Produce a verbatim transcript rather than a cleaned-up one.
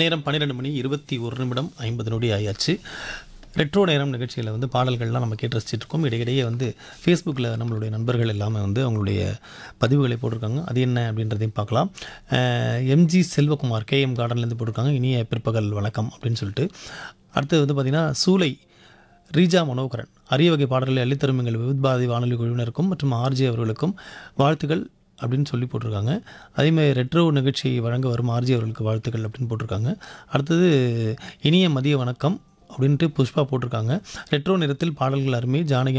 நேரம் பன்னிரெண்டு மணி இருபத்தி ஒரு நிமிடம் ஐம்பது நொடி ஆயாச்சு. ரெட்ரோ நேரம் நிகழ்ச்சியில் வந்து பாடல்கள்லாம் நம்ம கேட்டு ரசிச்சுட்டு இருக்கோம். இடையிடையே வந்து ஃபேஸ்புக்கில் நம்மளுடைய நண்பர்கள் எல்லாமே வந்து அவங்களுடைய பதிவுகளை போட்டிருக்காங்க. அது என்ன அப்படின்றதையும் பார்க்கலாம். எம்ஜி செல்வகுமார் கேஎம் கார்டன்லேருந்து போட்டிருக்காங்க. இனிய பிற்பகல் வணக்கம் அப்படின்னு சொல்லிட்டு. அடுத்தது வந்து பார்த்திங்கன்னா சூலை ரீஜா மனோகரன் அரிய வகை பாடல்களை அள்ளித்தரும் எங்கள் விவித்பாரதி வானொலி குழுவினருக்கும் மற்றும் ஆர்ஜே அவர்களுக்கும் வாழ்த்துக்கள் அப்படின்னு சொல்லி போட்டிருக்காங்க. அதேமாதிரி ரெட்ரோ நிகழ்ச்சியை வழங்க வரும் ஆர்ஜி அவர்களுக்கு வாழ்த்துக்கள் அப்படின்னு போட்டிருக்காங்க. அடுத்தது இனிய மதிய வணக்கம் அப்படின்ட்டு புஷ்பா போட்டிருக்காங்க. ரெட்ரோ நிறத்தில் பாடல்கள் அருமை, ஜானகி